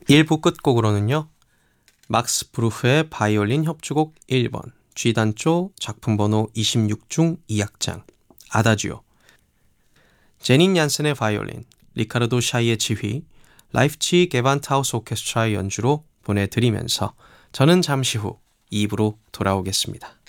1부 끝곡으로는요. 막스 브루흐의 바이올린 협주곡 1번, G단조 작품 번호 26 중 2악장, 아다지오, 제닌 얀센의 바이올린, 리카르도 샤이의 지휘, 라이프치히 게반트하우스 오케스트라의 연주로 보내드리면서 저는 잠시 후 2부로 돌아오겠습니다.